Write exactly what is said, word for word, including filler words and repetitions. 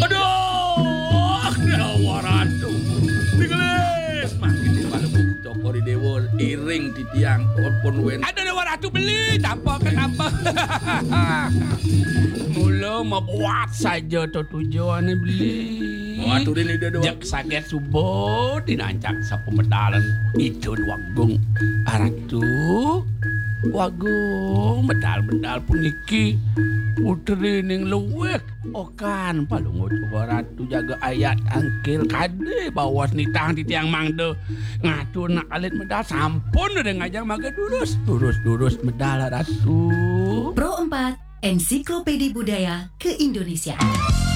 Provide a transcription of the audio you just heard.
Aduh, nyawa ratu. Tinggalis. Makin di malam buku toko di dewa. Iring di tiang. Pun wen. Ada dewa ratu beli. Tanpa kenapa. Mula membuat saja tu tujuan beli. Waktu ini dia doang. Jak saget subuh dinancak sa pemedalan itu wagung aratu wagung bedal-bedal puniki putri ning luwek okan palungo coba ratu jaga ayat angkil kade bawas nitang di tiang mangde ngatur nak alit medal sampun udah ngajak maga durus durus durus medal ratu. Pro empat Ensiklopedia Budaya Ke-Indonesiaan.